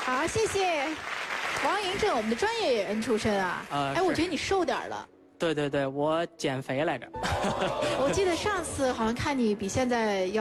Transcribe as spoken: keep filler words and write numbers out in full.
好，谢谢王迎正，我们的专业演员出身啊。 呃哎，我觉得你瘦点儿了。 对对对，我减肥来着。 我记得上次好像看你比现在要。